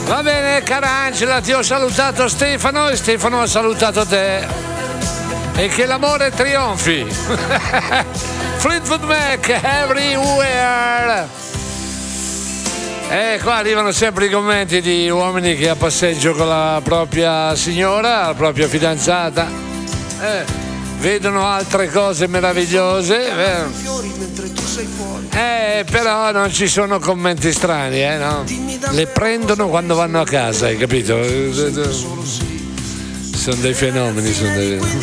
Va bene, cara Angela, ti ho salutato Stefano e Stefano ha salutato te. E che l'amore trionfi. Fleetwood Mac, Everywhere. E qua arrivano sempre i commenti di uomini che a passeggio con la propria signora, la propria fidanzata, vedono altre cose meravigliose. Però non ci sono commenti strani, no? Le prendono quando vanno a casa, hai capito? Sono dei fenomeni,